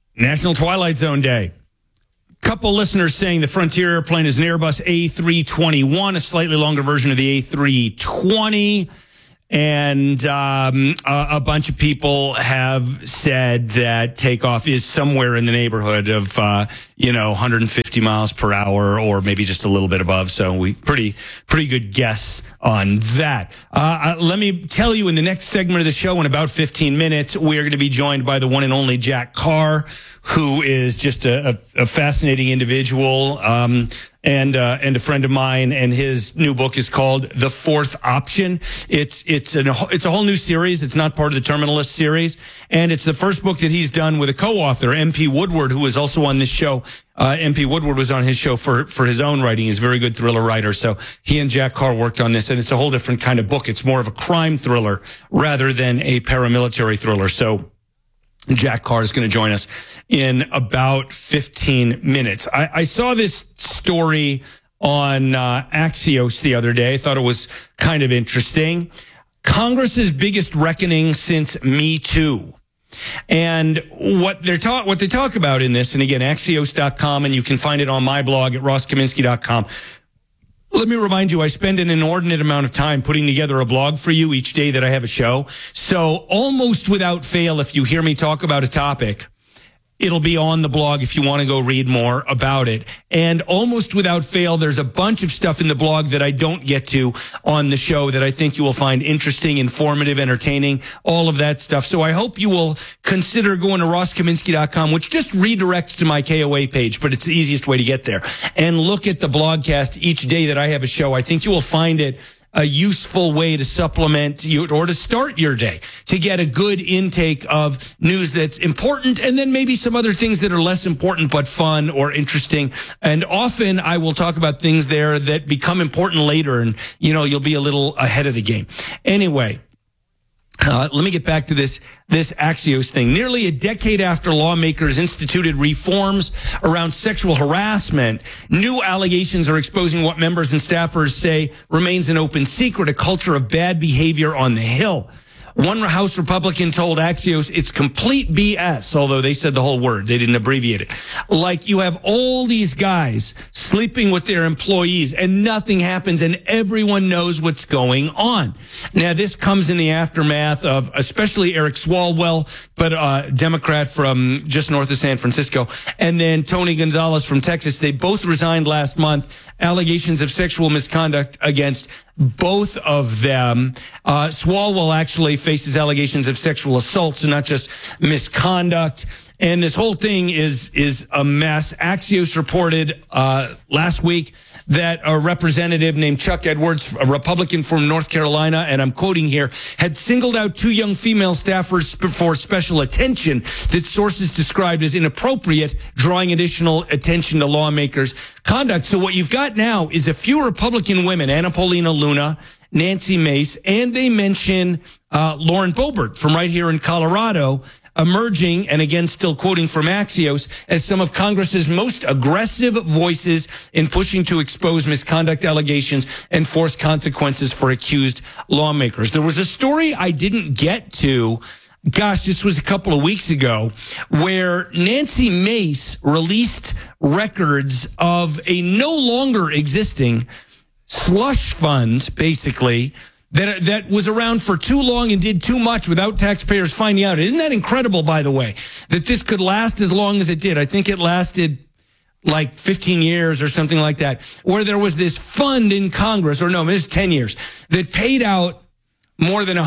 National Twilight Zone Day. Couple listeners saying the Frontier airplane is an Airbus A321, a slightly longer version of the A320. And a bunch of people have said that takeoff is somewhere in the neighborhood of, 150 miles per hour or maybe just a little bit above. So we pretty good guess on that. Let me tell you, in the next segment of the show, in about 15 minutes, we are going to be joined by the one and only Jack Carr, who is just a fascinating individual. And a friend of mine, and his new book is called The Fourth Option. It's a whole new series. It's not part of the Terminalist series, and it's the first book that he's done with a co-author, MP Woodward, who is also on this show. MP Woodward was on his show for his own writing. He's a very good thriller writer. So he and Jack Carr worked on this, and it's a whole different kind of book. It's more of a crime thriller rather than a paramilitary thriller. So Jack Carr is going to join us in about 15 minutes. I saw this story on Axios the other day. I thought it was kind of interesting. Congress's biggest reckoning since Me Too. And what they talk about in this, and again, Axios.com, and you can find it on my blog at RossKaminsky.com. Let me remind you, I spend an inordinate amount of time putting together a blog for you each day that I have a show. So almost without fail, if you hear me talk about a topic, it'll be on the blog if you want to go read more about it. And almost without fail, there's a bunch of stuff in the blog that I don't get to on the show that I think you will find interesting, informative, entertaining, all of that stuff. So I hope you will consider going to RossKaminsky.com, which just redirects to my KOA page, but it's the easiest way to get there. And look at the blogcast each day that I have a show. I think you will find it a useful way to supplement you or to start your day, to get a good intake of news that's important, and then maybe some other things that are less important but fun or interesting. And often I will talk about things there that become important later, and you'll be a little ahead of the game. Anyway, let me get back to this Axios thing. Nearly a decade after lawmakers instituted reforms around sexual harassment, new allegations are exposing what members and staffers say remains an open secret, a culture of bad behavior on the Hill. One House Republican told Axios it's complete BS, although they said the whole word. They didn't abbreviate it. Like, you have all these guys sleeping with their employees and nothing happens and everyone knows what's going on. Now, this comes in the aftermath of especially Eric Swalwell, but a Democrat from just north of San Francisco, and then Tony Gonzalez from Texas. They both resigned last month. Allegations of sexual misconduct against both of them. Swalwell actually faces allegations of sexual assault, so not just misconduct. And this whole thing is a mess. Axios reported last week that a representative named Chuck Edwards, a Republican from North Carolina, and I'm quoting here, had singled out two young female staffers for special attention that sources described as inappropriate, drawing additional attention to lawmakers' conduct. So what you've got now is a few Republican women, Anna Paulina Luna, Nancy Mace, and they mention Lauren Boebert from right here in Colorado, emerging, and again, still quoting from Axios, as some of Congress's most aggressive voices in pushing to expose misconduct allegations and force consequences for accused lawmakers. There was a story I didn't get to, this was a couple of weeks ago, where Nancy Mace released records of a no longer existing slush fund, basically, that was around for too long and did too much without taxpayers finding out. Isn't that incredible, by the way, that this could last as long as it did? I think it lasted like 15 years or something like that, where there was this fund in Congress, or no, it was 10 years, that paid out more than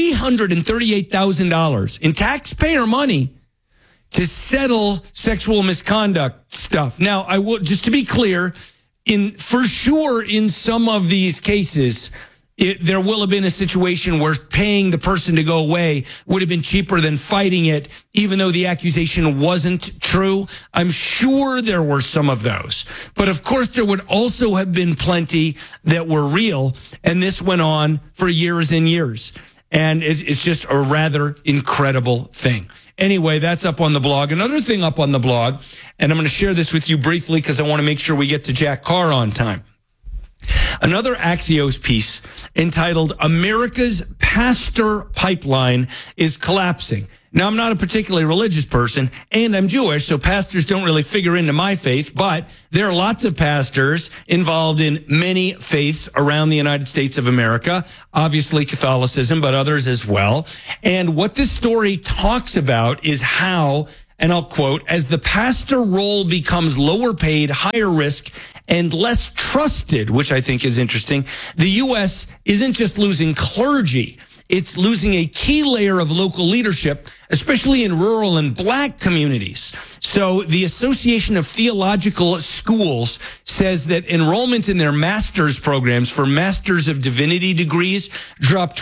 $338,000 in taxpayer money to settle sexual misconduct stuff. Now, I will, just to be clear, for sure in some of these cases, there will have been a situation where paying the person to go away would have been cheaper than fighting it, even though the accusation wasn't true. I'm sure there were some of those. But of course, there would also have been plenty that were real. And this went on for years and years. And it's just a rather incredible thing. Anyway, that's up on the blog. Another thing up on the blog, and I'm going to share this with you briefly because I want to make sure we get to Jack Carr on time. Another Axios piece entitled "America's Pastor Pipeline is Collapsing." Now, I'm not a particularly religious person, and I'm Jewish, so pastors don't really figure into my faith, but there are lots of pastors involved in many faiths around the United States of America, obviously Catholicism, but others as well. And what this story talks about is how, and I'll quote, as the pastor role becomes lower paid, higher risk, and less trusted, which I think is interesting, the U.S. isn't just losing clergy. It's losing a key layer of local leadership, especially in rural and black communities. So the Association of Theological Schools says that enrollment in their master's programs for Masters of Divinity degrees dropped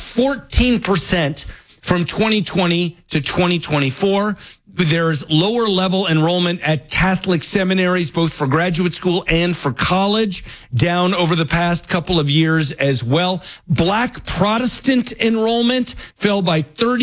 14% from 2020 to 2024. There's lower level enrollment at Catholic seminaries, both for graduate school and for college, down over the past couple of years as well. Black Protestant enrollment fell by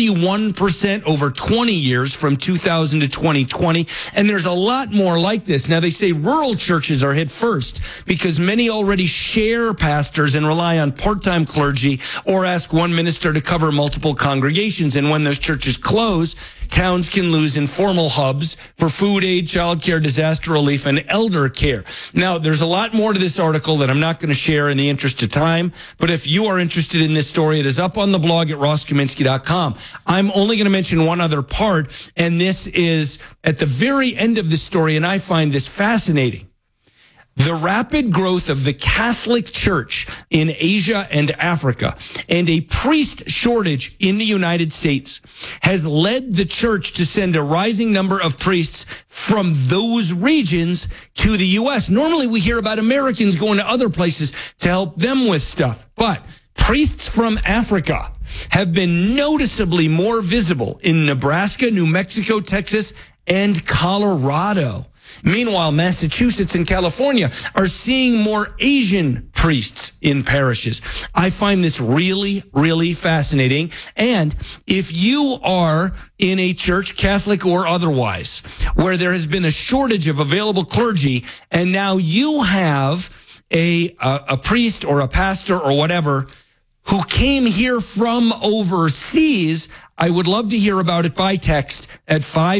31% over 20 years from 2000 to 2020. And there's a lot more like this. Now, they say rural churches are hit first because many already share pastors and rely on part-time clergy or ask one minister to cover multiple congregations. And when those churches close, towns can lose informal hubs for food aid, childcare, disaster relief, and elder care. Now, there's a lot more to this article that I'm not going to share in the interest of time, but if you are interested in this story, it is up on the blog at rosskaminsky.com. I'm only going to mention one other part, and this is at the very end of the story, and I find this fascinating. The rapid growth of the Catholic Church in Asia and Africa and a priest shortage in the United States has led the church to send a rising number of priests from those regions to the U.S. Normally we hear about Americans going to other places to help them with stuff, but priests from Africa have been noticeably more visible in Nebraska, New Mexico, Texas, and Colorado. Meanwhile, Massachusetts and California are seeing more Asian priests in parishes. I find this really, really fascinating. And if you are in a church, Catholic or otherwise, where there has been a shortage of available clergy, and now you have a priest or a pastor or whatever who came here from overseas, I would love to hear about it by text at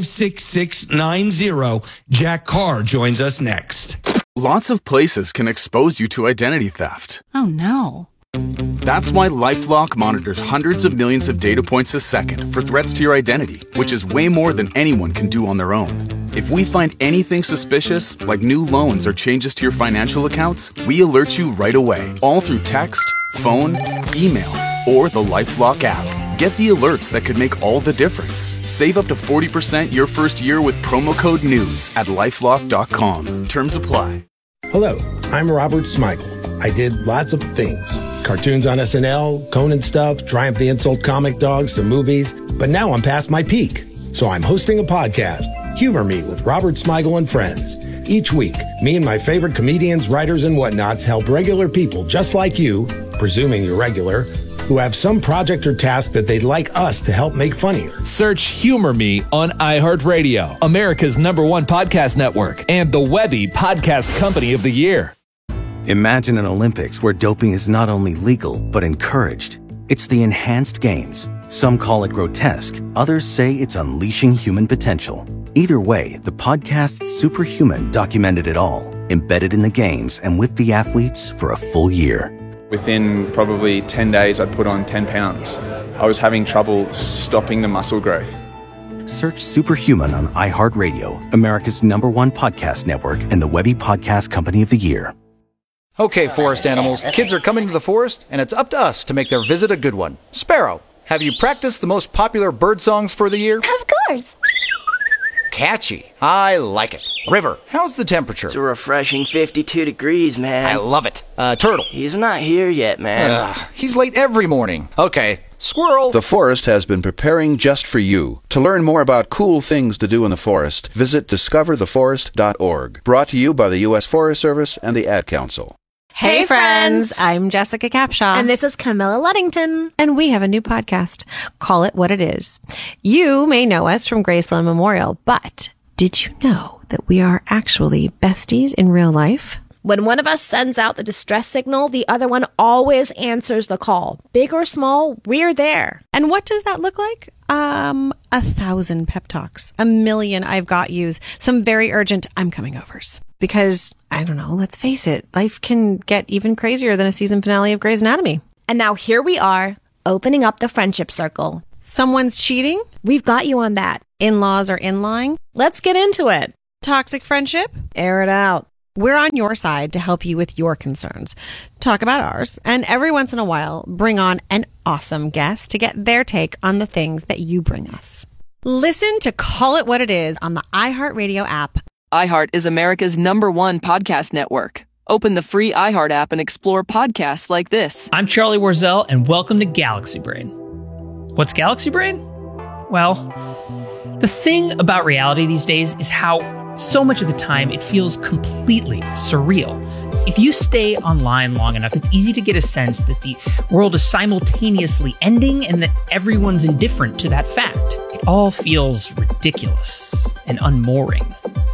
56690. Jack Carr joins us next. Lots of places can expose you to identity theft. Oh, no. That's why LifeLock monitors hundreds of millions of data points a second for threats to your identity, which is way more than anyone can do on their own. If we find anything suspicious, like new loans or changes to your financial accounts, we alert you right away, all through text, phone, email, or the LifeLock app. Get the alerts that could make all the difference. Save up to 40% your first year with promo code NEWS at LifeLock.com. Terms apply. Hello, I'm Robert Smigel. I did lots of things. Cartoons on SNL, Conan stuff, Triumph the Insult comic dogs, some movies. But now I'm past my peak. So I'm hosting a podcast, Humor Me with Robert Smigel and Friends. Each week, me and my favorite comedians, writers, and whatnots help regular people just like you, presuming you're regular, who have some project or task that they'd like us to help make funnier. Search Humor Me on iHeartRadio, America's #1 podcast network, and the Webby Podcast Company of the Year. Imagine an Olympics where doping is not only legal, but encouraged. It's the Enhanced Games. Some call it grotesque. Others say it's unleashing human potential. Either way, the podcast Superhuman documented it all, embedded in the games and with the athletes for a full year. Within probably 10 days, I'd put on 10 pounds. I was having trouble stopping the muscle growth. Search Superhuman on iHeartRadio, America's #1 podcast network, and the Webby Podcast Company of the Year. Okay, forest animals, kids are coming to the forest, and it's up to us to make their visit a good one. Sparrow, have you practiced the most popular bird songs for the year? Of course. Catchy. I like it. River, how's the temperature? It's a refreshing 52 degrees, man. I love it. Turtle. He's not here yet, man. He's late every morning. Okay. Squirrel. The forest has been preparing just for you. To learn more about cool things to do in the forest, visit discovertheforest.org. Brought to you by the U.S. Forest Service and the Ad Council. Hey friends, I'm Jessica Capshaw. And this is Camilla Luddington. And we have a new podcast. Call It What It Is. You may know us from Graceland Memorial, but did you know that we are actually besties in real life? When one of us sends out the distress signal, the other one always answers the call. Big or small, we're there. And what does that look like? 1,000 pep talks, 1,000,000 I've got yous, some very urgent I'm coming overs. Because, I don't know, let's face it, life can get even crazier than a season finale of Grey's Anatomy. And now here we are, opening up the friendship circle. Someone's cheating? We've got you on that. In-laws are in-lying? Let's get into it. Toxic friendship? Air it out. We're on your side to help you with your concerns. Talk about ours, and every once in a while, bring on an awesome guest to get their take on the things that you bring us. Listen to Call It What It Is on the iHeartRadio app. iHeart is America's #1 podcast network. Open the free iHeart app and explore podcasts like this. I'm Charlie Warzel, and welcome to Galaxy Brain. What's Galaxy Brain? Well, the thing about reality these days is how so much of the time it feels completely surreal. If you stay online long enough, it's easy to get a sense that the world is simultaneously ending and that everyone's indifferent to that fact. It all feels ridiculous and unmooring.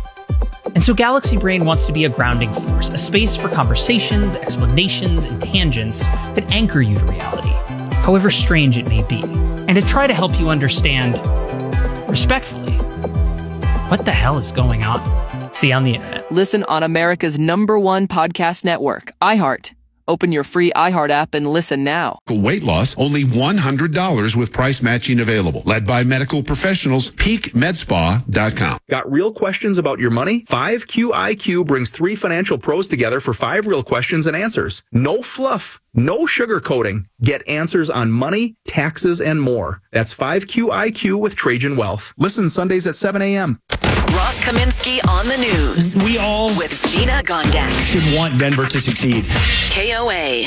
And so Galaxy Brain wants to be a grounding force, a space for conversations, explanations, and tangents that anchor you to reality, however strange it may be, and to try to help you understand, respectfully, what the hell is going on? See you on the internet. Listen on America's #1 podcast network, iHeart. Open your free iHeart app and listen now. Weight loss, only $100 with price matching available. Led by medical professionals, peakmedspa.com. Got real questions about your money? 5QIQ brings 3 financial pros together for 5 real questions and answers. No fluff, no sugarcoating. Get answers on money, taxes, and more. That's 5QIQ with Trajan Wealth. Listen Sundays at 7 a.m. Ross Kaminsky on the news. We all with Gina Gondak should want Denver to succeed. KOA.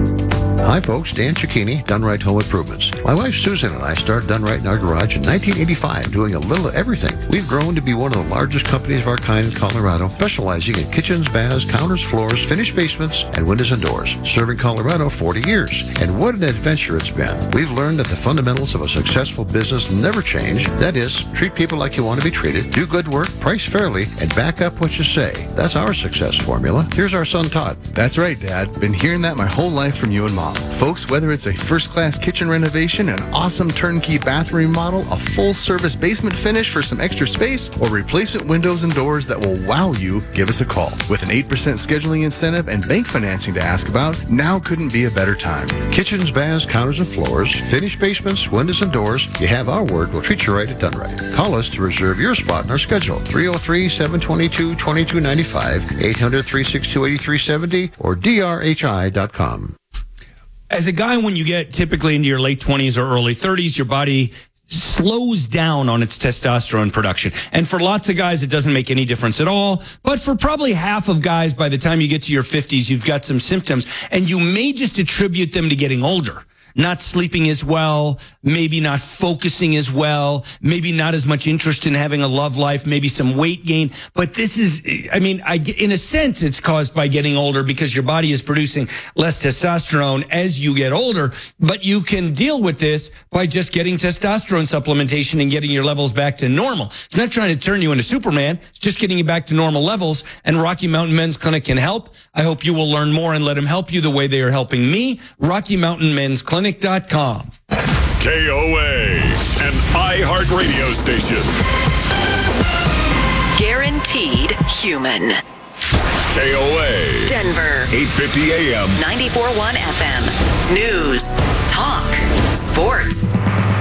Hi folks, Dan Cicchini, Done Right Home Improvements. My wife Susan and I started Done Right in our garage in 1985, doing a little of everything. We've grown to be one of the largest companies of our kind in Colorado, specializing in kitchens, baths, counters, floors, finished basements, and windows and doors. Serving Colorado 40 years. And what an adventure it's been. We've learned that the fundamentals of a successful business never change. That is, treat people like you want to be treated, do good work, price fairly, and back up what you say. That's our success formula. Here's our son Todd. That's right, Dad. Been hearing that my whole life from you and Mom. Folks, whether it's a first-class kitchen renovation, an awesome turnkey bathroom remodel, a full-service basement finish for some extra space, or replacement windows and doors that will wow you, give us a call. With an 8% scheduling incentive and bank financing to ask about, now couldn't be a better time. Kitchens, baths, counters, and floors, finished basements, windows, and doors. You have our word. We'll treat you right at Done Right. Call us to reserve your spot in our schedule. 303-722-2295, 800-362-8370, or drhi.com. As a guy, when you get typically into your late 20s or early 30s, your body slows down on its testosterone production. And for lots of guys, it doesn't make any difference at all. But for probably half of guys, by the time you get to your 50s, you've got some symptoms. And you may just attribute them to getting older. Not sleeping as well, maybe not focusing as well, maybe not as much interest in having a love life, maybe some weight gain. But this is, in a sense, it's caused by getting older because your body is producing less testosterone as you get older. But you can deal with this by just getting testosterone supplementation and getting your levels back to normal. It's not trying to turn you into Superman. It's just getting you back to normal levels. And Rocky Mountain Men's Clinic can help. I hope you will learn more and let them help you the way they are helping me. Rocky Mountain Men's Clinic. KOA, an iHeart radio station. Guaranteed human. KOA. Denver. 850 AM. 94.1 FM. News. Talk. Sports.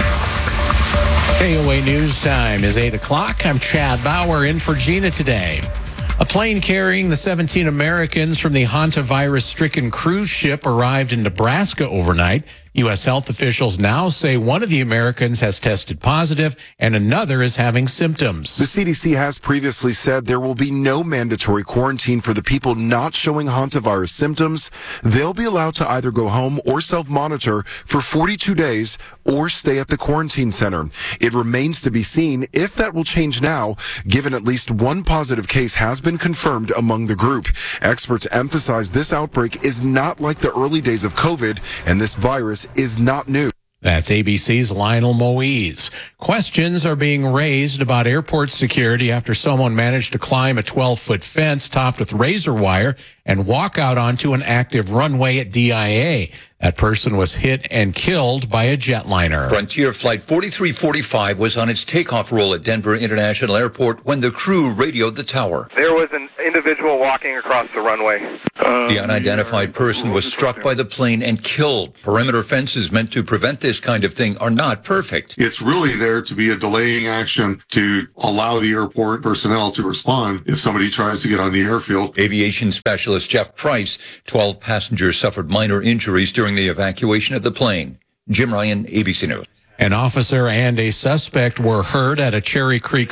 KOA News Time is 8 o'clock. I'm Chad Bauer in for Gina today. A plane carrying the 17 Americans from the hantavirus-stricken cruise ship arrived in Nebraska overnight. U.S. health officials now say one of the Americans has tested positive and another is having symptoms. The CDC has previously said there will be no mandatory quarantine for the people not showing hantavirus symptoms. They'll be allowed to either go home or self-monitor for 42 days or stay at the quarantine center. It remains to be seen if that will change now, given at least one positive case has been confirmed among the group. Experts emphasize this outbreak is not like the early days of COVID, and this virus is not new. That's ABC's Lionel Moise. Questions are being raised about airport security after someone managed to climb a 12-foot fence topped with razor wire and walk out onto an active runway at DIA. That person was hit and killed by a jetliner. Frontier Flight 4345 was on its takeoff roll at Denver International Airport when the crew radioed the tower. There was an individual walking across the runway. The unidentified person was struck by the plane and killed. Perimeter fences meant to prevent this kind of thing are not perfect. It's really there to be a delaying action to allow the airport personnel to respond if somebody tries to get on the airfield. Aviation specialist Jeff Price, 12 passengers suffered minor injuries during the evacuation of the plane. Jim Ryan, ABC News. An officer and a suspect were heard at Cherry Creek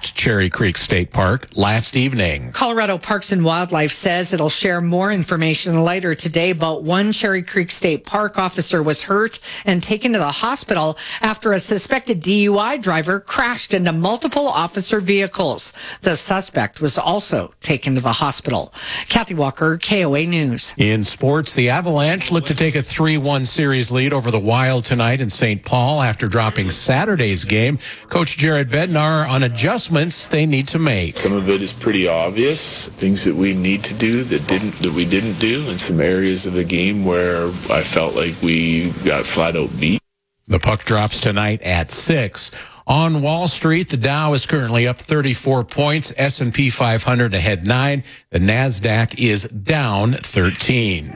State Park last evening. Colorado Parks and Wildlife says it'll share more information later today, but one Cherry Creek State Park officer was hurt and taken to the hospital after a suspected DUI driver crashed into multiple officer vehicles. The suspect was also taken to the hospital. Kathy Walker, KOA News. In sports, the Avalanche look to take a 3-1 series lead over the Wild tonight in St. Paul after dropping Saturday's game. Coach Jared Bednar on adjustments they need to make. Some of it is pretty obvious, things that we need to do that we didn't do, and some areas of the game where I felt like we got flat out beat. The puck drops tonight at 6. On Wall Street, the Dow is currently up 34 points, S&P 500 ahead 9. The NASDAQ is down 13.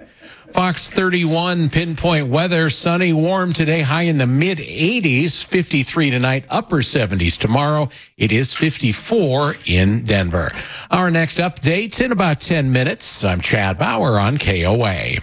Fox 31 pinpoint weather, sunny, warm today, high in the mid-80s, 53 tonight, upper 70s tomorrow. It is 54 in Denver. Our next update in about 10 minutes. I'm Chad Bauer on KOA.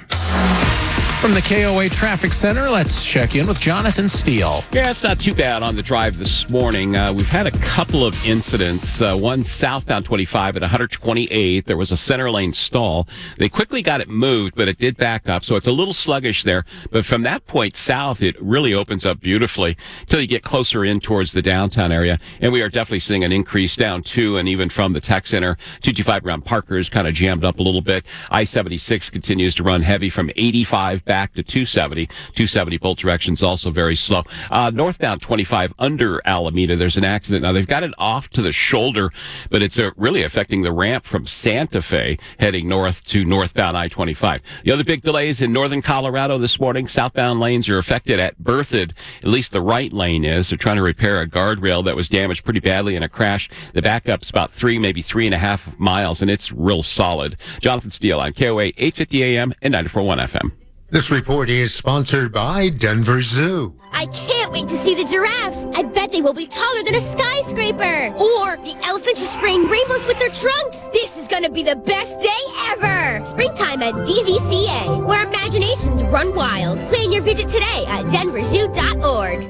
From the KOA Traffic Center, let's check in with Jonathan Steele. Yeah, it's not too bad on the drive this morning. We've had a couple of incidents. One southbound 25 at 128. There was a center lane stall. They quickly got it moved, but it did back up, so it's a little sluggish there. But from that point south, it really opens up beautifully until you get closer in towards the downtown area. And we are definitely seeing an increase down to and even from the Tech Center. 225 around Parker's kind of jammed up a little bit. I-76 continues to run heavy from 85 back to 270. 270 both directions also very slow. Northbound 25 under Alameda, there's an accident. Now, they've got it off to the shoulder, but it's really affecting the ramp from Santa Fe heading north to northbound I-25. The other big delays in northern Colorado this morning. Southbound lanes are affected at Berthoud. At least the right lane is. They're trying to repair a guardrail that was damaged pretty badly in a crash. The backup's about 3, maybe 3.5 miles, and it's real solid. Jonathan Steele on KOA 850 AM and 94.1 FM. This report is sponsored by Denver Zoo. I can't wait to see the giraffes. I bet they will be taller than a skyscraper. Or the elephants are spraying rainbows with their trunks. This is going to be the best day ever. Springtime at DZCA, where imaginations run wild. Plan your visit today at denverzoo.org.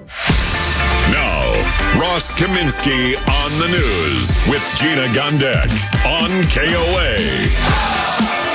Now, Ross Kaminsky on the news with Gina Gondek on KOA.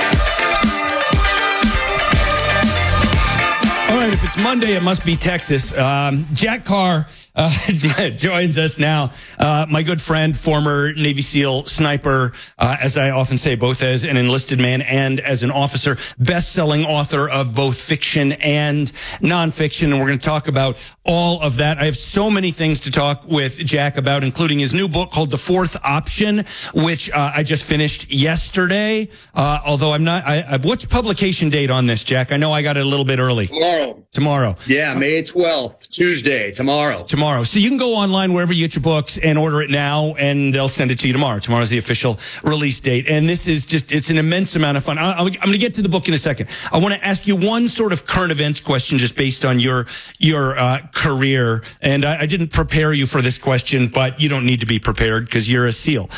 All right, if it's Monday, it must be Texas. Jack Carr joins us now. My good friend, former Navy SEAL sniper, as I often say, both as an enlisted man and as an officer, best-selling author of both fiction and nonfiction. And we're going to talk about all of that. I have so many things to talk with Jack about, including his new book called The Fourth Option, which I just finished yesterday. Although I'm not, what's publication date on this, Jack? I know I got it a little bit early. Tomorrow. Yeah, May 12th, Tuesday, tomorrow. So you can go online wherever you get your books and order it now, and they'll send it to you tomorrow. Tomorrow's the official release date. And this is just, it's an immense amount of fun. I'm going to get to the book in a second. I want to ask you one sort of current events question just based on your career. And I didn't prepare you for this question, but you don't need to be prepared because you're a SEAL.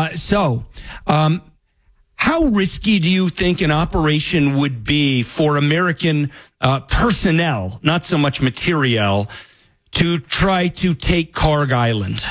How risky do you think an operation would be for American personnel, not so much materiel, to try to take Karg Island?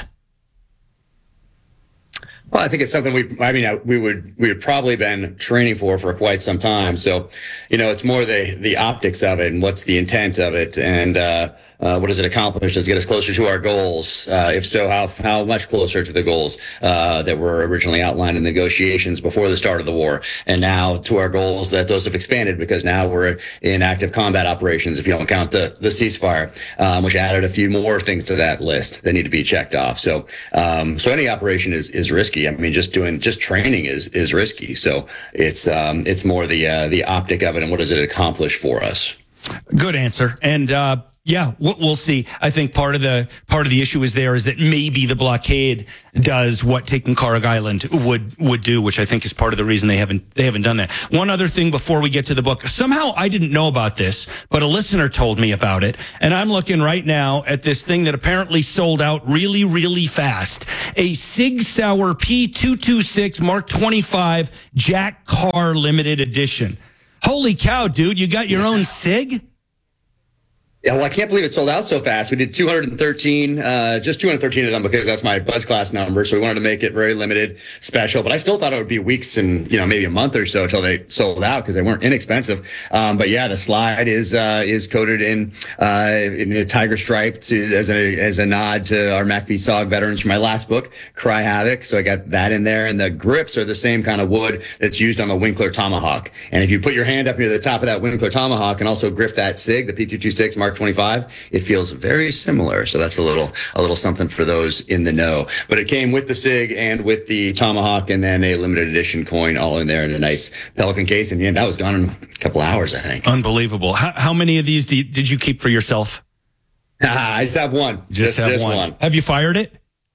Well, I think it's something we would probably been training for quite some time. So, it's more the optics of it and what's the intent of it. And, what does it accomplish? Does it get us closer to our goals? If so, how much closer to the goals that were originally outlined in negotiations before the start of the war, and now to our goals that those have expanded because now we're in active combat operations. If you don't count the ceasefire, which added a few more things to that list that need to be checked off. So any operation is risky. I mean, just training is risky. So it's more the optic of it and what does it accomplish for us. Good answer. And yeah, we'll see. I think part of the issue is that maybe the blockade does what taking Karg Island would do, which I think is part of the reason they haven't done that. One other thing before we get to the book. Somehow I didn't know about this, but a listener told me about it, and I'm looking right now at this thing that apparently sold out really, really fast. A Sig Sauer P226 Mark 25 Jack Carr limited edition. Holy cow, dude, you got your own Sig? Yeah, well, I can't believe it sold out so fast. We did 213, just 213 of them because that's my buzz class number. So we wanted to make it very limited, special. But I still thought it would be weeks and, maybe a month or so until they sold out because they weren't inexpensive. But yeah, the slide is coated in a tiger stripe as a nod to our MACV-SOG veterans from my last book, Cry Havoc. So I got that in there. And the grips are the same kind of wood that's used on the Winkler Tomahawk. And if you put your hand up near the top of that Winkler Tomahawk and also grip that Sig, the P226 Mark 25, it feels very similar. So that's a little something for those in the know. But it came with the Sig and with the Tomahawk and then a limited edition coin all in there in a nice Pelican case. And yeah, that was gone in a couple hours, I think. Unbelievable. How many of these did you keep for yourself? I just have one. Just one. Have you fired it?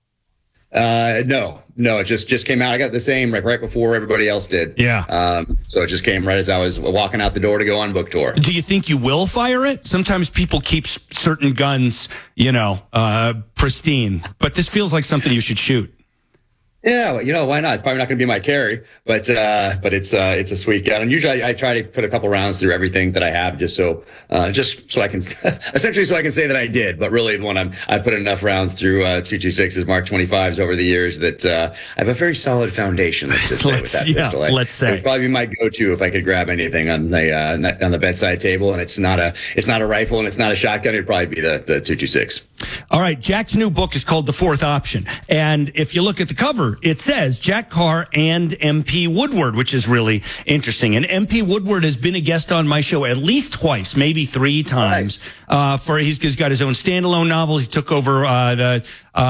No, it just came out. I got the same right before everybody else did. Yeah. So it just came right as I was walking out the door to go on book tour. Do you think you will fire it? Sometimes people keep certain guns, pristine, but this feels like something you should shoot. Yeah, well, why not? It's probably not going to be my carry, but it's a sweet gun. And usually I try to put a couple rounds through everything that I have just so I can essentially so I can say that I did. But really, when I put enough rounds through 226s Mark 25s over the years that I have a very solid foundation. Let's just say with that pistol. Let's say it would probably be my go-to if I could grab anything on the bedside table, and it's not a rifle and it's not a shotgun. It'd probably be the 226. All right, Jack's new book is called The Fourth Option. And if you look at the cover, it says Jack Carr and MP Woodward, which is really interesting. And MP Woodward has been a guest on my show at least twice, maybe 3 times. He's got his own standalone novels. He took over the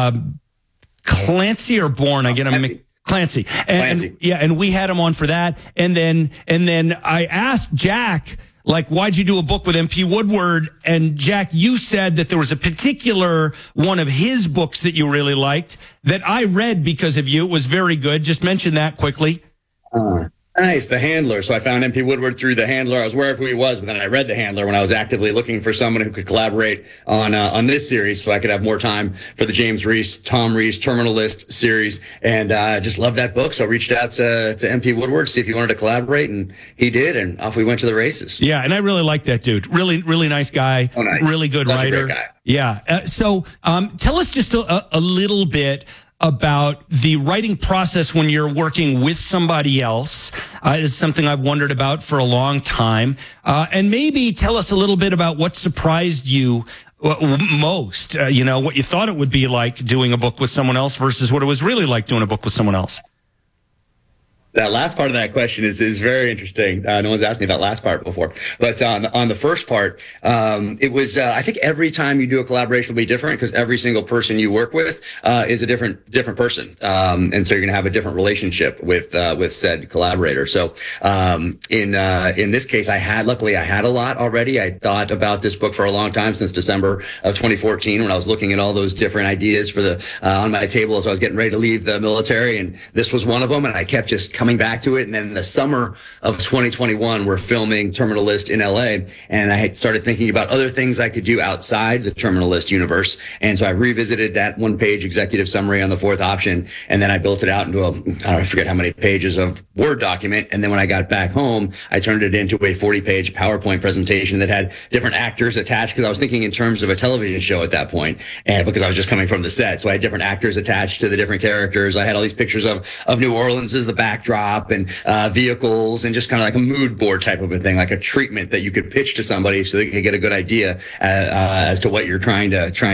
Clancy or Bourne. I get him. Clancy. And we had him on for that. And then I asked Jack, why'd you do a book with MP Woodward? And Jack, you said that there was a particular one of his books that you really liked that I read because of you. It was very good. Just mention that quickly. Nice. The Handler. So I found MP Woodward through The Handler. I was wherever he was, but then I read The Handler when I was actively looking for someone who could collaborate on this series so I could have more time for the James Reese, Tom Reese Terminal List series. And just loved that book. So I reached out to MP Woodward, see if he wanted to collaborate, and he did. And off we went to the races. Yeah. And I really like that dude. Really, really nice guy. Oh, nice. Really good writer. A great guy. Yeah. So tell us just a little bit about the writing process when you're working with somebody else. Is something I've wondered about for a long time. And maybe tell us a little bit about what surprised you most, what you thought it would be like doing a book with someone else versus what it was really like doing a book with someone else. That last part of that question is very interesting. No one's asked me that last part before. But on the first part, it was, I think every time you do a collaboration will be different because every single person you work with is a different person. And so you're going to have a different relationship with said collaborator. So in this case, luckily I had a lot already. I thought about this book for a long time, since December of 2014, when I was looking at all those different ideas for on my table as I was getting ready to leave the military. And this was one of them. And I kept just coming back to it. And then in the summer of 2021, we're filming Terminal List in LA. And I had started thinking about other things I could do outside the Terminal List universe. And so I revisited that 1-page executive summary on The Fourth Option. And then I built it out into I forget how many pages of Word document. And then when I got back home, I turned it into a 40-page PowerPoint presentation that had different actors attached, because I was thinking in terms of a television show at that point, and because I was just coming from the set. So I had different actors attached to the different characters. I had all these pictures of New Orleans as the backdrop. backdrop and vehicles and just kind of like a mood board type of a thing, like a treatment that you could pitch to somebody so they could get a good idea as to what you're trying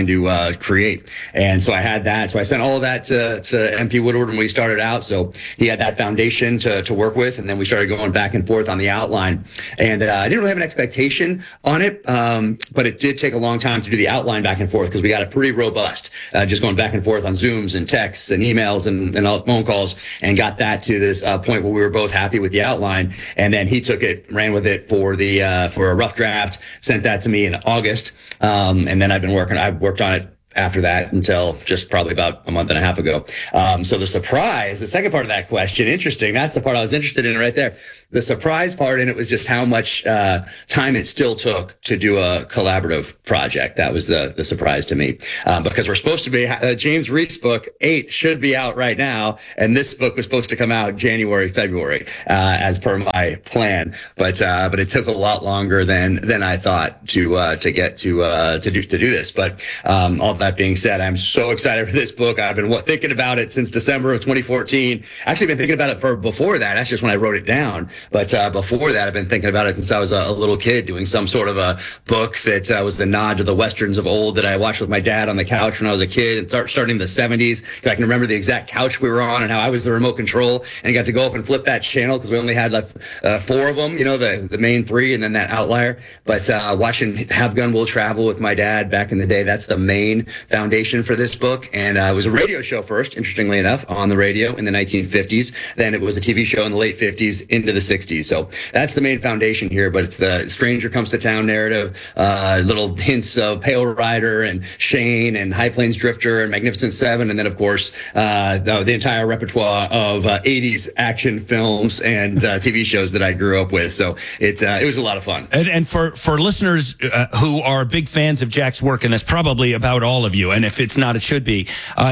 to create. And so I had that. So I sent all of that to MP Woodward when we started out. So he had that foundation to work with, and then we started going back and forth on the outline. And I didn't really have an expectation on it, but it did take a long time to do the outline back and forth because we got it pretty robust, just going back and forth on Zooms and texts and emails and all phone calls, and got that to this point where we were both happy with the outline. And then he took it, ran with it for a rough draft, sent that to me in August. And then I've worked on it after that until just probably about a month and a half ago. So the second part of that question, interesting. That's the part I was interested in right there. The surprise part in it was just how much time it still took to do a collaborative project. That was the surprise to me, because we're supposed to be James Reef's book 8 should be out right now, and this book was supposed to come out January, February, as per my plan. But it took a lot longer than I thought to get to do this. But all that being said, I'm so excited for this book. I've been thinking about it since December of 2014. Actually, been thinking about it for before that. That's just when I wrote it down. But before that, I've been thinking about it since I was a little kid, doing some sort of a book that was a nod to the Westerns of old that I watched with my dad on the couch when I was a kid, and starting in the 70s. I can remember the exact couch we were on and how I was the remote control and got to go up and flip that channel because we only had like 4 of them, the main 3 and then that outlier. But watching Have Gun Will Travel with my dad back in the day, that's the main foundation for this book. And it was a radio show first, interestingly enough, on the radio in the 1950s. Then it was a TV show in the late 50s into the 60s. So that's the main foundation here, but it's the Stranger Comes to Town narrative, little hints of Pale Rider and Shane and High Plains Drifter and Magnificent Seven. And then, of course, the entire repertoire of 80s action films and TV shows that I grew up with. So it was a lot of fun. And for listeners who are big fans of Jack's work, and that's probably about all of you, and if it's not, it should be.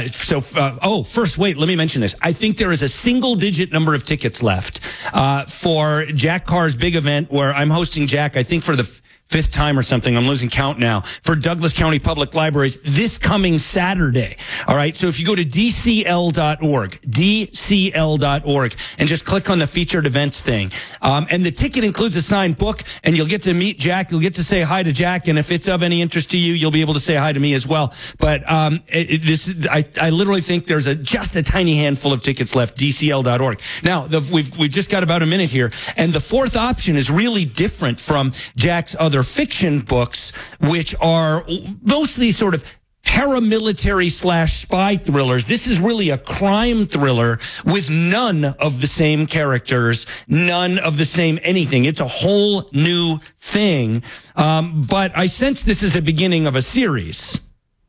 First, wait, let me mention this. I think there is a single-digit number of tickets left for Jack Carr's big event where I'm hosting Jack, I think for the 5th time or something. I'm losing count now, for Douglas County Public Libraries this coming Saturday. All right. So if you go to dcl.org, and just click on the featured events thing. And the ticket includes a signed book, and you'll get to meet Jack. You'll get to say hi to Jack. And if it's of any interest to you, you'll be able to say hi to me as well. But, I literally think there's just a tiny handful of tickets left, dcl.org. Now, we've just got about a minute here. And the 4th option is really different from Jack's other fiction books, which are mostly sort of paramilitary / spy thrillers. This is really a crime thriller with none of the same characters, none of the same anything. It's a whole new thing. But I sense this is the beginning of a series.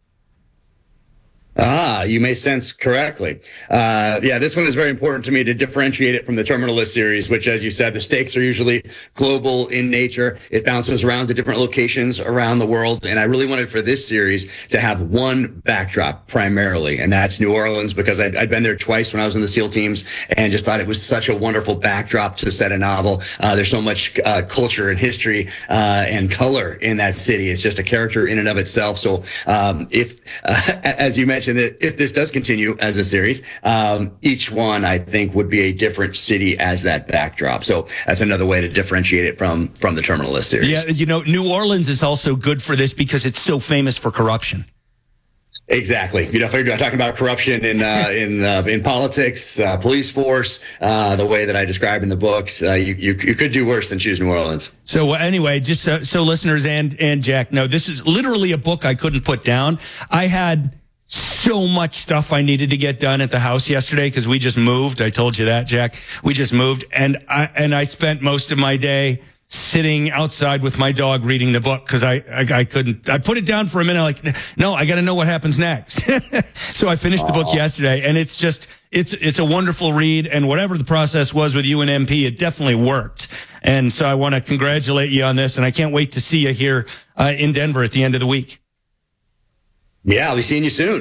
You may sense correctly. This one is very important to me to differentiate it from the Terminal List series, which, as you said, the stakes are usually global in nature. It bounces around to different locations around the world. And I really wanted for this series to have one backdrop primarily, and that's New Orleans, because I'd been there twice when I was in the SEAL teams and just thought it was such a wonderful backdrop to set a novel. There's so much culture and history and color in that city. It's just a character in and of itself. So as you mentioned, that if this does continue as a series, each one I think would be a different city as that backdrop. So that's another way to differentiate it from the Terminal List series. Yeah, New Orleans is also good for this because it's so famous for corruption. Exactly. If you're talking about corruption in politics, police force, the way that I describe in the books, you could do worse than choose New Orleans. So anyway, just so listeners and Jack know, this is literally a book I couldn't put down. I had so much stuff I needed to get done at the house yesterday because we just moved. I told you that, Jack. We just moved, and I spent most of my day sitting outside with my dog reading the book because I couldn't. I put it down for a minute. Like, no, I got to know what happens next. So I finished the book yesterday, and it's a wonderful read. And whatever the process was with you and MP, it definitely worked. And so I want to congratulate you on this, and I can't wait to see you here in Denver at the end of the week. Yeah, I'll be seeing you soon.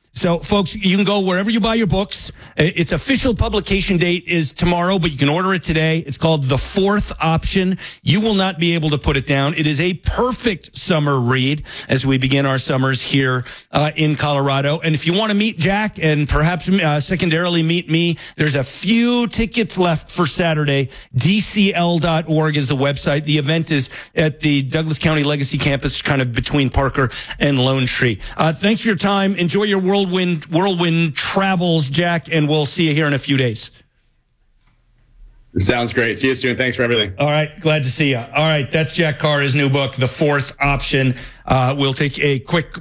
So, folks, you can go wherever you buy your books. Its official publication date is tomorrow, but you can order it today. It's called The Fourth Option. You will not be able to put it down. It is a perfect summer read as we begin our summers here in Colorado. And if you want to meet Jack and perhaps secondarily meet me, there's a few tickets left for Saturday. DCL.org is the website. The event is at the Douglas County Legacy Campus, kind of between Parker and Lone Tree. Thanks for your time. Enjoy your whirlwind travels, Jack, and we'll see you here in a few days. Sounds great. See you soon. Thanks for everything. All right. Glad to see you. All right. That's Jack Carr, his new book, The Fourth Option. We'll take a quick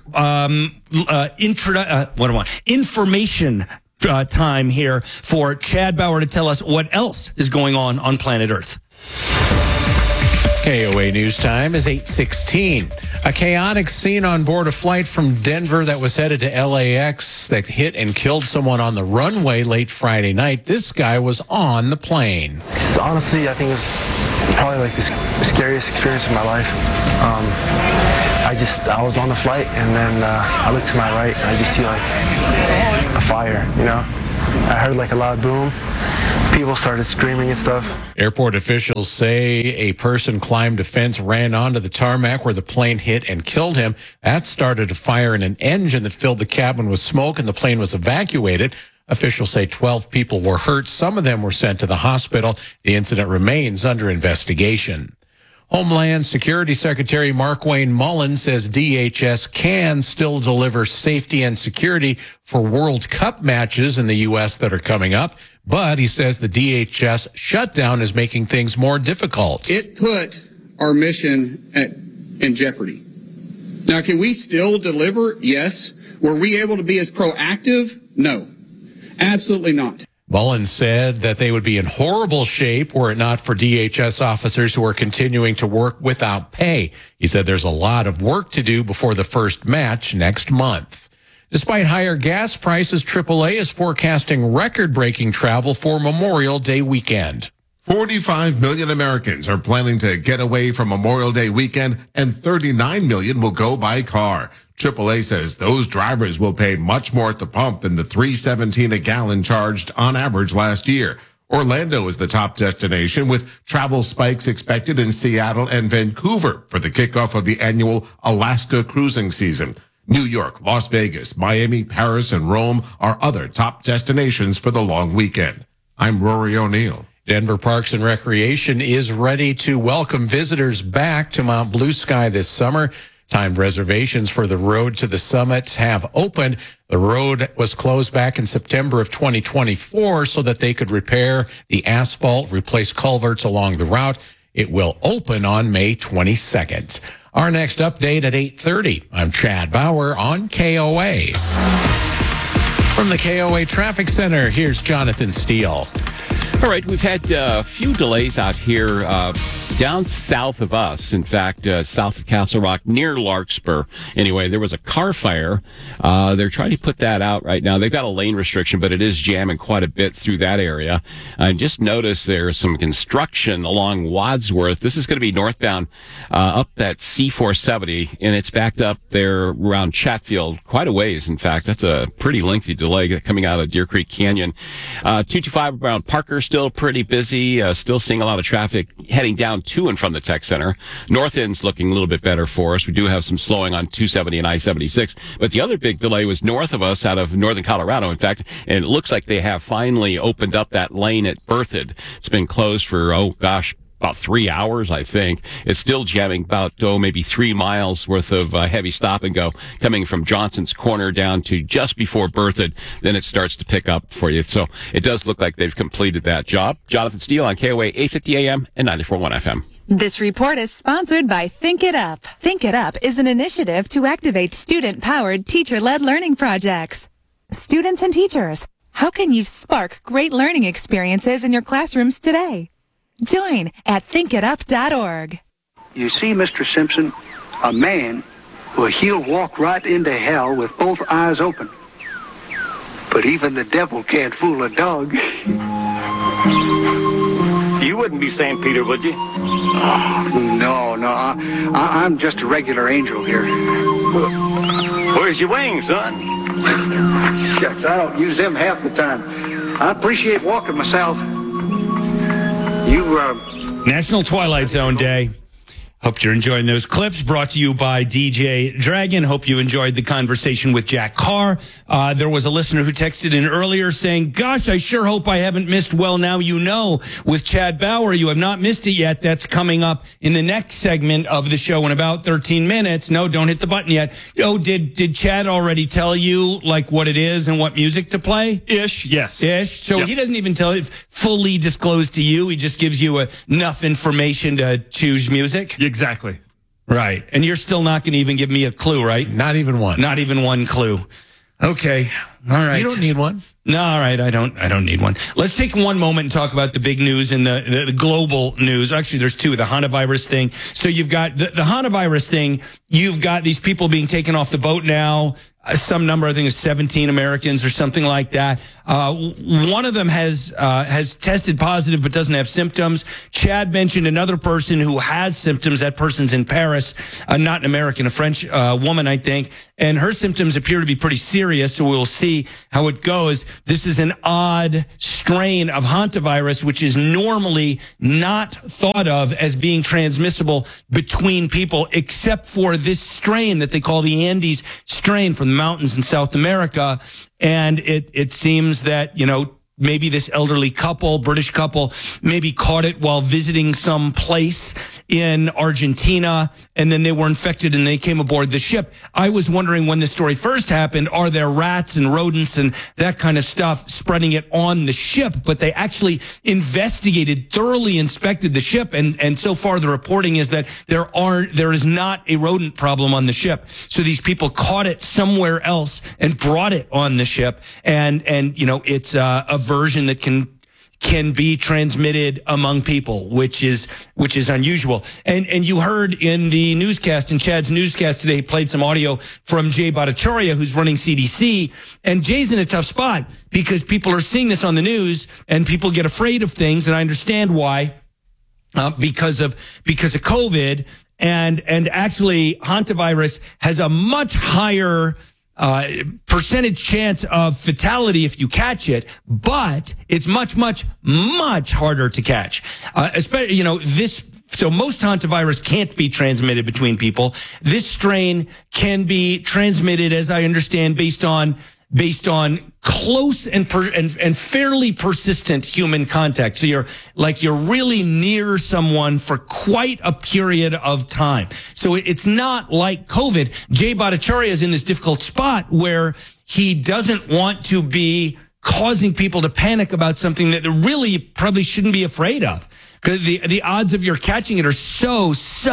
information time here for Chad Bauer to tell us what else is going on planet Earth. KOA News Time is 8:16. A chaotic scene on board a flight from Denver that was headed to LAX that hit and killed someone on the runway late Friday night. This guy was on the plane. Honestly, I think it was probably like the scariest experience of my life. I was on the flight, and then I looked to my right, and I just see like a fire, you know? I heard like a loud boom. People started screaming and stuff. Airport officials say a person climbed a fence, ran onto the tarmac where the plane hit and killed him. That started a fire in an engine that filled the cabin with smoke, and the plane was evacuated. Officials say 12 people were hurt. Some of them were sent to the hospital. The incident remains under investigation. Homeland Security Secretary Markwayne Mullins says DHS can still deliver safety and security for World Cup matches in the U.S. that are coming up, but he says the DHS shutdown is making things more difficult. It put our mission in jeopardy. Now, can we still deliver? Yes. Were we able to be as proactive? No, absolutely not. Mullins said that they would be in horrible shape were it not for DHS officers who are continuing to work without pay. He said there's a lot of work to do before the first match next month. Despite higher gas prices, AAA is forecasting record-breaking travel for Memorial Day weekend. 45 million Americans are planning to get away from Memorial Day weekend, and 39 million will go by car. AAA says those drivers will pay much more at the pump than the $3.17 a gallon charged on average last year. Orlando is the top destination, with travel spikes expected in Seattle and Vancouver for the kickoff of the annual Alaska cruising season. New York, Las Vegas, Miami, Paris, and Rome are other top destinations for the long weekend. I'm Rory O'Neill. Denver Parks and Recreation is ready to welcome visitors back to Mount Blue Sky this summer. Timed reservations for the road to the summit have opened. The road was closed back in September of 2024 so that they could repair the asphalt, replace culverts along the route. It will open on May 22nd. Our next update at 8:30. I'm Chad Bauer on KOA. From the KOA Traffic Center, here's Jonathan Steele. All right, we've had a few delays out here down south of us. In fact, south of Castle Rock, near Larkspur. Anyway, there was a car fire. They're trying to put that out right now. They've got a lane restriction, but it is jamming quite a bit through that area. I just noticed there's some construction along Wadsworth. This is going to be northbound up at C470, and it's backed up there around Chatfield quite a ways. In fact, that's a pretty lengthy delay coming out of Deer Creek Canyon. 225 around Parker, still pretty busy. Still seeing a lot of traffic heading down to and from the Tech Center. North End's looking a little bit better for us. We do have some slowing on 270 and I-76. But the other big delay was north of us out of northern Colorado, in fact, and it looks like they have finally opened up that lane at Berthoud. It's been closed for, about 3 hours, I think. It's still jamming about, maybe 3 miles worth of heavy stop and go coming from Johnson's Corner down to just before Berthoud. Then it starts to pick up for you. So it does look like they've completed that job. Jonathan Steele on KOA 850 AM and 94.1 FM. This report is sponsored by Think It Up. Think It Up is an initiative to activate student-powered, teacher-led learning projects. Students and teachers, how can you spark great learning experiences in your classrooms today? Join at thinkitup.org. You see, Mr. Simpson, a man, he'll walk right into hell with both eyes open. But even the devil can't fool a dog. You wouldn't be St. Peter, would you? No, I'm just a regular angel here. Where's your wings, son? Shucks, I don't use them half the time. I appreciate walking myself. National Twilight Zone Day. Hope you're enjoying those clips. Brought to you by DJ Dragon. Hope you enjoyed the conversation with Jack Carr. There was a listener who texted in earlier saying, gosh, I sure hope I haven't missed Well Now You Know with Chad Bauer. You have not missed it yet. That's coming up in the next segment of the show in about 13 minutes. No, don't hit the button yet. Oh, did Chad already tell you like what it is and what music to play? Ish, yes. Ish. So he doesn't even tell it, fully disclose to you. He just gives you enough information to choose music. Exactly. Right. And you're still not going to even give me a clue, right? Not even one. Not even one clue. Okay. All right. You don't need one. No, all right. I don't need one. Let's take one moment and talk about the big news and the global news. Actually, there's two, the hantavirus thing. So you've got the hantavirus thing. You've got these people being taken off the boat now. Some number, I think it's 17 Americans or something like that. One of them has tested positive but doesn't have symptoms. Chad mentioned another person who has symptoms. That person's in Paris, not an American, a French woman, I think. And her symptoms appear to be pretty serious, so we'll see how it goes. This is an odd strain of hantavirus, which is normally not thought of as being transmissible between people, except for this strain that they call the Andes strain from the mountains in South America. And it seems that, maybe this elderly couple, British couple, maybe caught it while visiting some place in Argentina, and then they were infected and they came aboard the ship. I was wondering when this story first happened, are there rats and rodents and that kind of stuff spreading it on the ship? But they actually investigated, thoroughly inspected the ship, and so far the reporting is that there is not a rodent problem on the ship. So these people caught it somewhere else and brought it on the ship, and it's a version that can be transmitted among people, which is unusual. And you heard in the newscast, in Chad's newscast today, he played some audio from Jay Bhattacharya, who's running CDC. And Jay's in a tough spot because people are seeing this on the news and people get afraid of things. And I understand why, because of COVID. And actually, hantavirus has a much higher percentage chance of fatality if you catch it, but it's much, much, much harder to catch. Especially, so most hantavirus can't be transmitted between people. This strain can be transmitted, as I understand, based on close and fairly persistent human contact. So you're really near someone for quite a period of time. So it's not like COVID. Jay Bhattacharya is in this difficult spot where he doesn't want to be causing people to panic about something that they really probably shouldn't be afraid of, because the odds of your catching it are so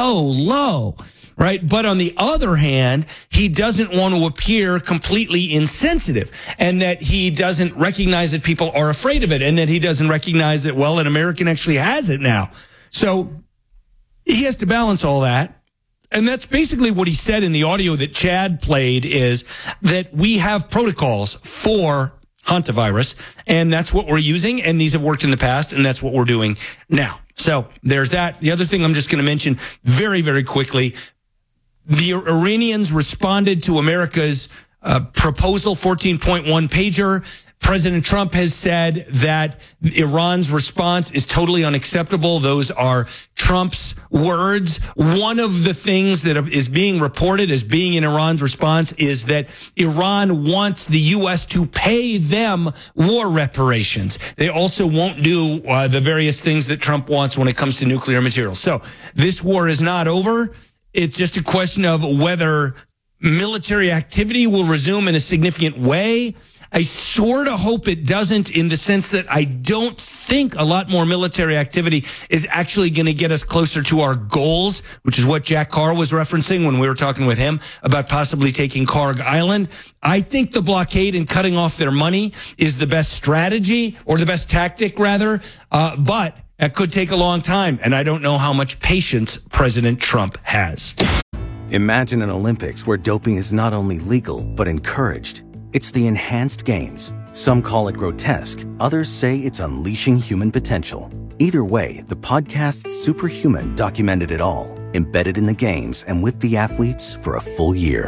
low. Right. But on the other hand, he doesn't want to appear completely insensitive, and that he doesn't recognize that people are afraid of it, and that he doesn't recognize that, well, an American actually has it now. So he has to balance all that. And that's basically what he said in the audio that Chad played, is that we have protocols for hantavirus, and that's what we're using. And these have worked in the past, and that's what we're doing now. So there's that. The other thing I'm just going to mention very, very quickly, the Iranians responded to America's proposal, 14.1 pager. President Trump has said that Iran's response is totally unacceptable. Those are Trump's words. One of the things that is being reported as being in Iran's response is that Iran wants the U.S. to pay them war reparations. They also won't do the various things that Trump wants when it comes to nuclear materials. So this war is not over. It's just a question of whether military activity will resume in a significant way. I sort of hope it doesn't, in the sense that I don't think a lot more military activity is actually going to get us closer to our goals, which is what Jack Carr was referencing when we were talking with him about possibly taking Karg Island. I think the blockade and cutting off their money is the best strategy, or the best tactic, rather. But that could take a long time, and I don't know how much patience President Trump has. Imagine an Olympics where doping is not only legal, but encouraged. It's the enhanced games. Some call it grotesque. Others say it's unleashing human potential. Either way, the podcast Superhuman documented it all, embedded in the games and with the athletes for a full year.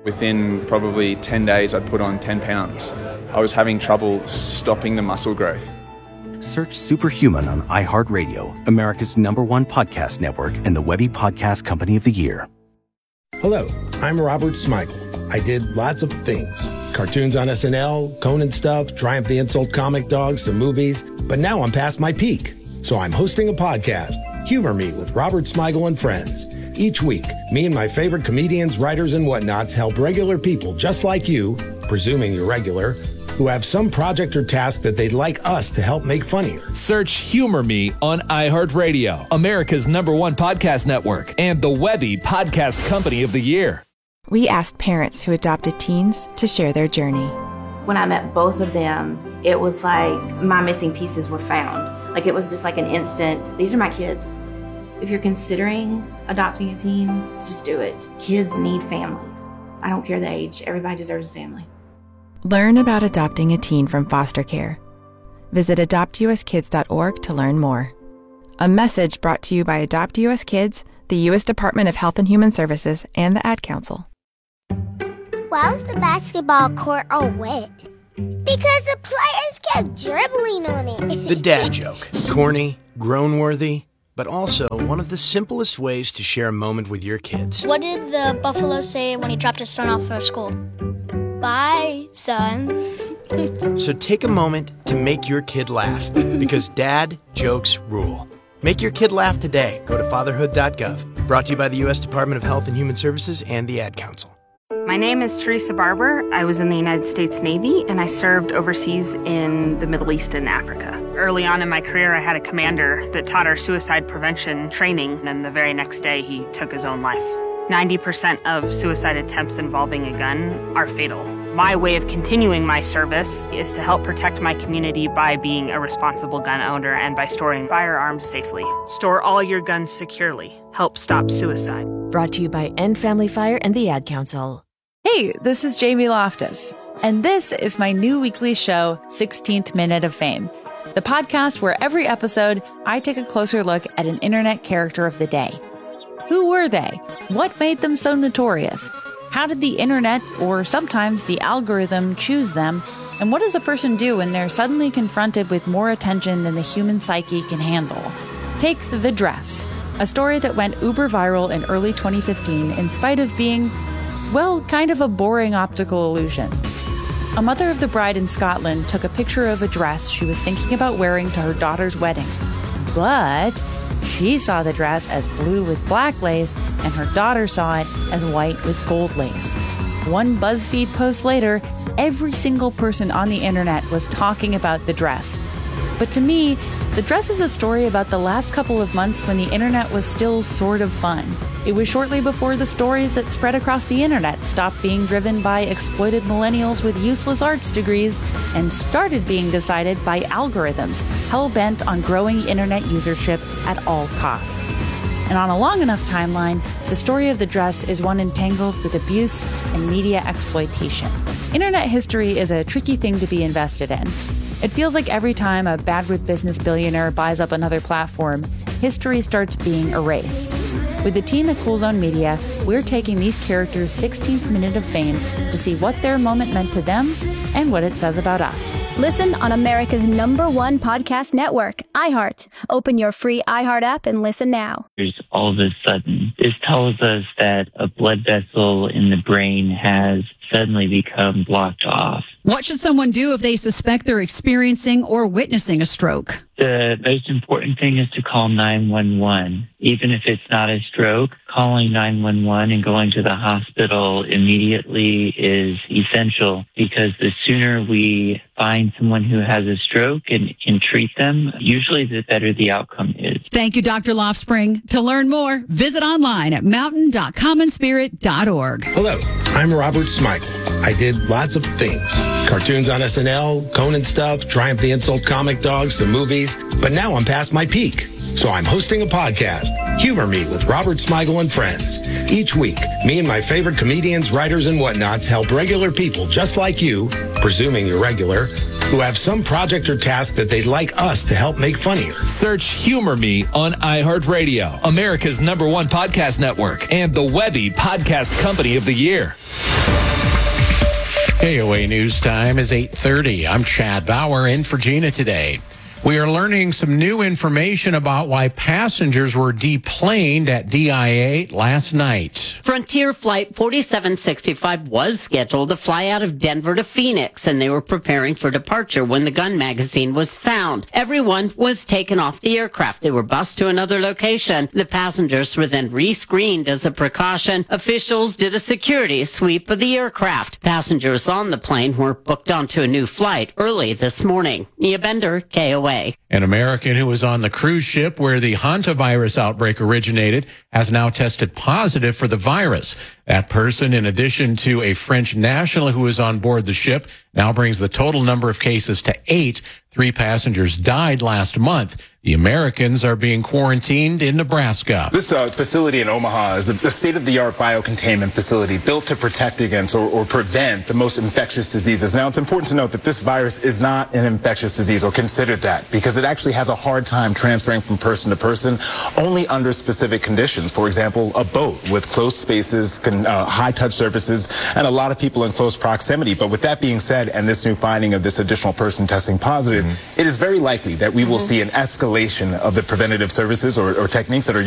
Within probably 10 days, I'd put on 10 pounds. I was having trouble stopping the muscle growth. Search Superhuman on iHeartRadio, America's #1 podcast network, and the Webby Podcast Company of the Year. Hello, I'm Robert Smigel. I did lots of things. Cartoons on SNL, Conan stuff, Triumph the Insult Comic Dogs, some movies. But now I'm past my peak. So I'm hosting a podcast, Humor Me with Robert Smigel and Friends. Each week, me and my favorite comedians, writers, and whatnots help regular people just like you, presuming you're regular, who have some project or task that they'd like us to help make funnier. Search Humor Me on iHeartRadio, America's #1 podcast network, and the Webby Podcast Company of the Year. We asked parents who adopted teens to share their journey. When I met both of them, it was like my missing pieces were found. Like it was just like an instant, these are my kids. If you're considering adopting a teen, just do it. Kids need families. I don't care the age. Everybody deserves a family. Learn about adopting a teen from foster care. Visit adoptuskids.org to learn more. A message brought to you by Adopt US Kids, the U.S. Department of Health and Human Services, and the Ad Council. Why was the basketball court all wet? Because the players kept dribbling on it. The dad joke. Corny, groan-worthy, but also one of the simplest ways to share a moment with your kids. What did the buffalo say when he dropped his son off at school? Bye, son. So take a moment to make your kid laugh, because dad jokes rule. Make your kid laugh today. Go to fatherhood.gov. Brought to you by the U.S. Department of Health and Human Services and the Ad Council. My name is Teresa Barber. I was in the United States Navy, and I served overseas in the Middle East and Africa. Early on in my career, I had a commander that taught our suicide prevention training, and the very next day, he took his own life. 90% of suicide attempts involving a gun are fatal. My way of continuing my service is to help protect my community by being a responsible gun owner and by storing firearms safely. Store all your guns securely. Help stop suicide. Brought to you by End Family Fire and the Ad Council. Hey, this is Jamie Loftus, and this is my new weekly show, 16th Minute of Fame, the podcast where every episode I take a closer look at an internet character of the day. Who were they? What made them so notorious? How did the internet, or sometimes the algorithm, choose them? And what does a person do when they're suddenly confronted with more attention than the human psyche can handle? Take The Dress, a story that went uber viral in early 2015 in spite of being, well, kind of a boring optical illusion. A mother of the bride in Scotland took a picture of a dress she was thinking about wearing to her daughter's wedding. But she saw the dress as blue with black lace, and her daughter saw it as white with gold lace. One BuzzFeed post later, every single person on the internet was talking about the dress. But to me, the dress is a story about the last couple of months when the internet was still sort of fun. It was shortly before the stories that spread across the internet stopped being driven by exploited millennials with useless arts degrees and started being decided by algorithms hell-bent on growing internet usership at all costs. And on a long enough timeline, the story of the dress is one entangled with abuse and media exploitation. Internet history is a tricky thing to be invested in. It feels like every time a bad-with-business billionaire buys up another platform, history starts being erased. With the team at Cool Zone Media, we're taking these characters' 16th minute of fame to see what their moment meant to them and what it says about us. Listen on America's #1 podcast network, iHeart. Open your free iHeart app and listen now. All of a sudden, this tells us that a blood vessel in the brain has suddenly become blocked off. What should someone do if they suspect they're experiencing or witnessing a stroke? The most important thing is to call 911. Even if it's not a stroke, calling 911 and going to the hospital immediately is essential, because the sooner we find someone who has a stroke and can treat them, usually the better the outcome is. Thank you, Dr. Lofspring. To learn more, visit online at mountain.commonspirit.org. Hello, I'm Robert Smigel. I did lots of things. Cartoons on SNL, Conan stuff, Triumph the Insult Comic Dogs, some movies. But now I'm past my peak. So I'm hosting a podcast, Humor Me with Robert Smigel and Friends. Each week, me and my favorite comedians, writers, and whatnots help regular people just like you, presuming you're regular, who have some project or task that they'd like us to help make funnier. Search Humor Me on iHeartRadio, America's #1 podcast network, and the Webby Podcast Company of the Year. KOA News Time is 8:30. I'm Chad Bauer in for Gina today. We are learning some new information about why passengers were deplaned at DIA last night. Frontier Flight 4765 was scheduled to fly out of Denver to Phoenix, and they were preparing for departure when the gun magazine was found. Everyone was taken off the aircraft. They were bused to another location. The passengers were then re-screened as a precaution. Officials did a security sweep of the aircraft. Passengers on the plane were booked onto a new flight early this morning. Nia Bender, KOA. An American who was on the cruise ship where the hantavirus outbreak originated has now tested positive for the virus. That person, in addition to a French national who was on board the ship, now brings the total number of cases to 8. 3 passengers died last month. The Americans are being quarantined in Nebraska. This facility in Omaha is a state-of-the-art biocontainment facility built to protect against or prevent the most infectious diseases. Now, it's important to note that this virus is not an infectious disease or considered that because it actually has a hard time transferring from person to person only under specific conditions. For example, a boat with close spaces, high-touch surfaces, and a lot of people in close proximity. But with that being said, and this new finding of this additional person testing positive, it is very likely that we will see an escalation of the preventative services or techniques that are